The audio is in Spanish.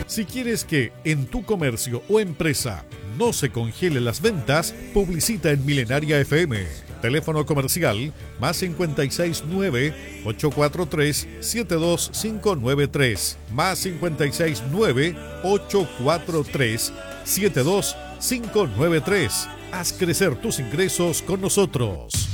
Si quieres que en tu comercio o empresa no se congelen las ventas, publicita en Milenaria FM. Teléfono comercial más 569-843-72593. Más 569-843-72593. Haz crecer tus ingresos con nosotros.